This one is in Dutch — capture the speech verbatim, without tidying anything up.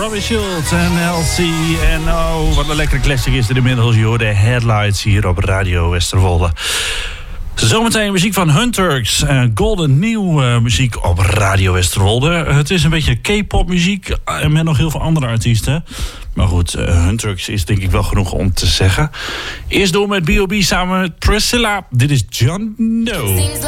Tommy Schultz en L C. En oh, wat een lekkere classic is er inmiddels. Je hoort de Headlights hier op Radio Westerwolde. Zometeen muziek van Hunturks. Uh, Golden New uh, muziek op Radio Westerwolde. Het is een beetje K-pop muziek. Uh, met nog heel veel andere artiesten. Maar goed, uh, Hunturks is denk ik wel genoeg om te zeggen. Eerst door met B O B samen met Priscilla. Dit is John Doe.